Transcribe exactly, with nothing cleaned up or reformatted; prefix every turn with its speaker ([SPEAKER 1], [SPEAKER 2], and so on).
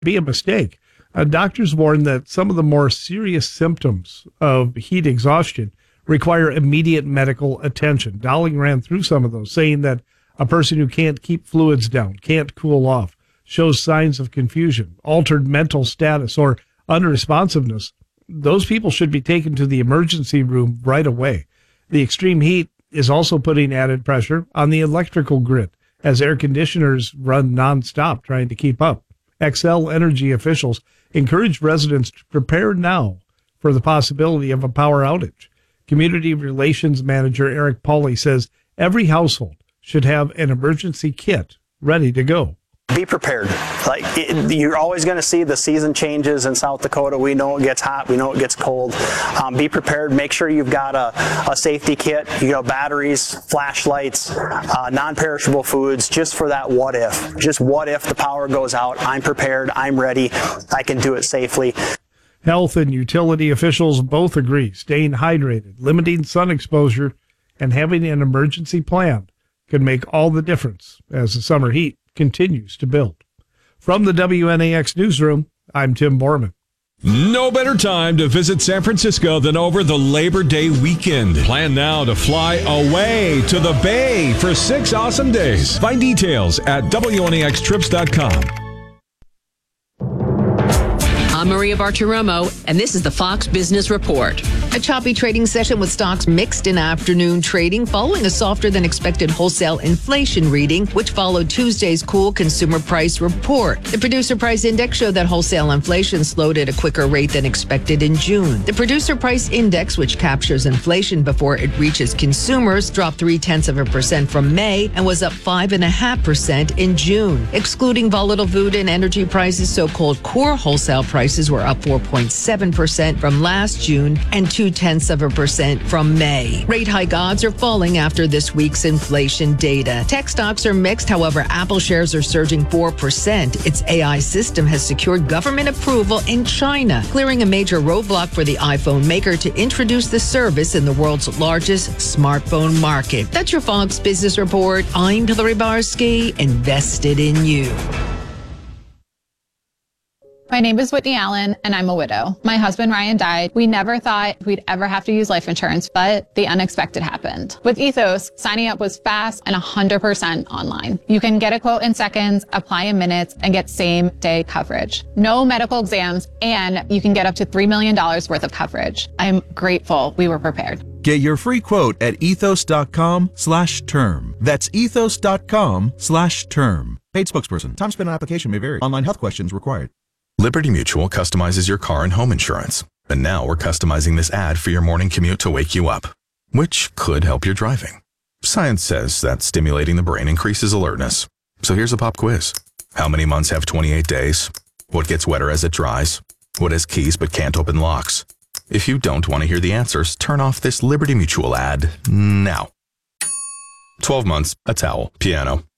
[SPEAKER 1] be a mistake. Uh, doctors warn that some of the more serious symptoms of heat exhaustion require immediate medical attention. Dowling ran through some of those, saying that a person who can't keep fluids down, can't cool off, shows signs of confusion, altered mental status, or unresponsiveness, those people should be taken to the emergency room right away. The extreme heat is also putting added pressure on the electrical grid as air conditioners run nonstop trying to keep up. Xcel Energy officials encourage residents to prepare now for the possibility of a power outage. Community Relations Manager Eric Pauley says every household should have an emergency kit ready to go.
[SPEAKER 2] Be prepared. Like it, you're always going to see the season changes in South Dakota. We know it gets hot. We know it gets cold. Um, be prepared. Make sure you've got a, a safety kit. You know, batteries, flashlights, uh, non-perishable foods, just for that what if. Just what if the power goes out? I'm prepared. I'm ready. I can do it safely.
[SPEAKER 1] Health and utility officials both agree staying hydrated, limiting sun exposure, and having an emergency plan can make all the difference as the summer heat continues to build. From the W N A X newsroom, I'm Tim Borman.
[SPEAKER 3] No better time to visit San Francisco than over the Labor Day weekend. Plan now to fly away to the Bay for six awesome days. Find details at W N A X trips dot com.
[SPEAKER 4] I'm Maria Bartiromo, and this is the Fox Business Report. A choppy trading session with stocks mixed in afternoon trading following a softer than expected wholesale inflation reading, which followed Tuesday's cool consumer price report. The producer price index showed that wholesale inflation slowed at a quicker rate than expected in June. The producer price index, which captures inflation before it reaches consumers, dropped three tenths of a percent from May and was up five and a half percent in June. Excluding volatile food and energy prices, so-called core wholesale prices were up four point seven percent from last June and two tenths of a percent from May. Rate hike odds are falling after this week's inflation data. Tech stocks are mixed. However, Apple shares are surging four percent. Its A I system has secured government approval in China, clearing a major roadblock for the iPhone maker to introduce the service in the world's largest smartphone market. That's your Fox Business Report. I'm Hillary Barsky, invested in you.
[SPEAKER 5] My name is Whitney Allen, and I'm a widow. My husband, Ryan, died. We never thought we'd ever have to use life insurance, but the unexpected happened. With Ethos, signing up was fast and one hundred percent online. You can get a quote in seconds, apply in minutes, and get same-day coverage. No medical exams, and you can get up to three million dollars worth of coverage. I'm grateful we were prepared.
[SPEAKER 6] Get your free quote at ethos.com slash term. That's ethos.com slash term. Paid spokesperson. Time spent on application may vary. Online health questions required.
[SPEAKER 7] Liberty Mutual customizes your car and home insurance. And now we're customizing this ad for your morning commute to wake you up, which could help your driving. Science says that stimulating the brain increases alertness. So here's a pop quiz. How many months have twenty-eight days? What gets wetter as it dries? What has keys but can't open locks? If you don't want to hear the answers, turn off this Liberty Mutual ad now. twelve months, a towel, piano.